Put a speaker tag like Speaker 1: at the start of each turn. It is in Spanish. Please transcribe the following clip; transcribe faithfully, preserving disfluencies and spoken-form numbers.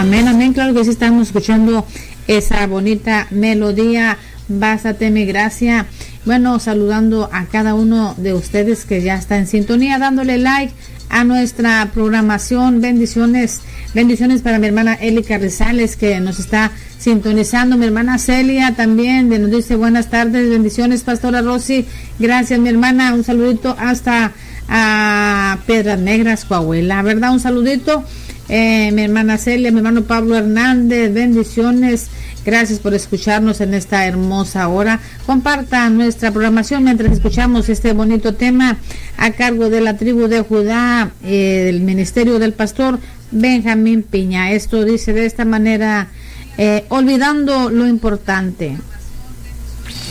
Speaker 1: Amén, amén, claro que sí, estamos escuchando esa bonita melodía, Bástate mi gracia. Bueno, saludando a cada uno de ustedes que ya está en sintonía, dándole like a nuestra programación. Bendiciones, bendiciones para mi hermana Eli Carrizales, que nos está sintonizando. Mi hermana Celia también nos dice buenas tardes, bendiciones, Pastora Rosy. Gracias, mi hermana. Un saludito hasta a Piedras Negras, Coahuila, ¿verdad? Un saludito. Eh, mi hermana Celia, mi hermano Pablo Hernández, bendiciones. Gracias por escucharnos en esta hermosa hora. Comparta nuestra programación mientras escuchamos este bonito tema a cargo de la tribu de Judá, eh, del ministerio del pastor Benjamín Piña. Esto dice de esta manera: eh, olvidando lo importante.